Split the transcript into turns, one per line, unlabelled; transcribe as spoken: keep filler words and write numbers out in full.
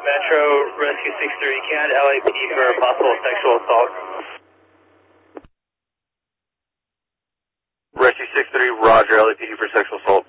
Metro Rescue six three, can I add L A P D for possible sexual assault?
Rescue six three, roger, L A P D for sexual assault.